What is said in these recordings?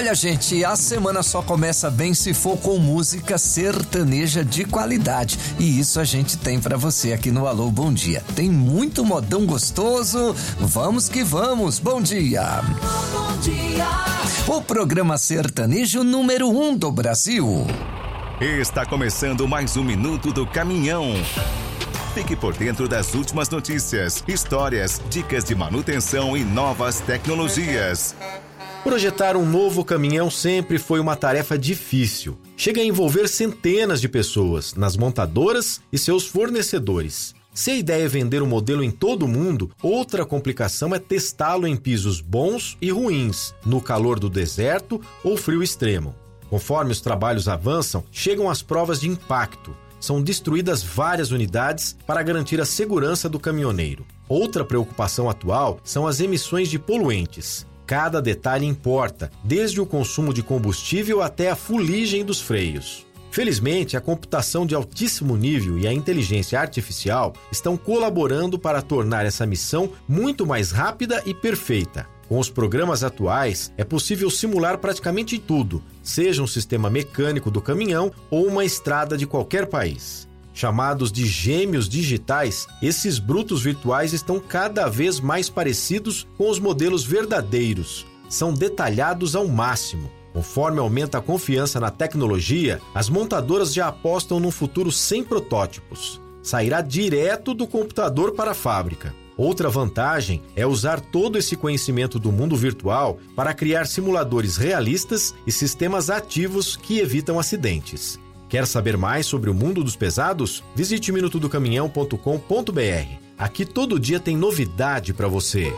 Olha, gente, a semana só começa bem se for com música sertaneja de qualidade. E isso a gente tem pra você aqui no Alô Bom Dia. Tem muito modão gostoso. Vamos que vamos. Bom dia. Bom dia. O programa sertanejo número 1 do Brasil. Está começando mais um Minuto do Caminhão. Fique por dentro das últimas notícias, histórias, dicas de manutenção e novas tecnologias. Projetar um novo caminhão sempre foi uma tarefa difícil. Chega a envolver centenas de pessoas, nas montadoras e seus fornecedores. Se a ideia é vender o modelo em todo o mundo, outra complicação é testá-lo em pisos bons e ruins, no calor do deserto ou frio extremo. Conforme os trabalhos avançam, chegam as provas de impacto. São destruídas várias unidades para garantir a segurança do caminhoneiro. Outra preocupação atual são as emissões de poluentes. Cada detalhe importa, desde o consumo de combustível até a fuligem dos freios. Felizmente, a computação de altíssimo nível e a inteligência artificial estão colaborando para tornar essa missão muito mais rápida e perfeita. Com os programas atuais, é possível simular praticamente tudo, seja um sistema mecânico do caminhão ou uma estrada de qualquer país. Chamados de gêmeos digitais, esses brutos virtuais estão cada vez mais parecidos com os modelos verdadeiros. São detalhados ao máximo. Conforme aumenta a confiança na tecnologia, as montadoras já apostam num futuro sem protótipos. Sairá direto do computador para a fábrica. Outra vantagem é usar todo esse conhecimento do mundo virtual para criar simuladores realistas e sistemas ativos que evitam acidentes. Quer saber mais sobre o mundo dos pesados? Visite minutodocaminhão.com.br. Aqui todo dia tem novidade para você.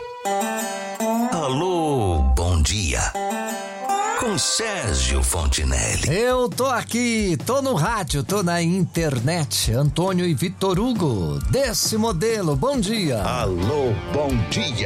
Alô, bom dia. Com Sérgio Fontinelli. Eu tô aqui, tô no rádio, tô na internet. Antônio e Vitor Hugo, desse modelo. Bom dia. Alô, bom dia.